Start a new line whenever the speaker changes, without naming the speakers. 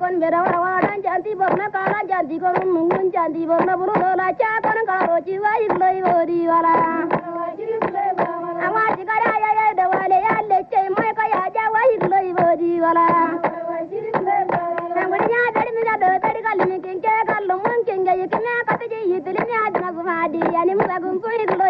kon bera wadan janti borna kala janti kon mungun janti borna buru dola cha kon karo chi wai loi wodi wala ama jigara ya da wale ya lece mai ka ya ja wai loi wodi wala nguri nya dari mi da dari kalmi kinke kallu mun kinge yikme katiji yitli mi adna gumadi yani mu bagun ko loi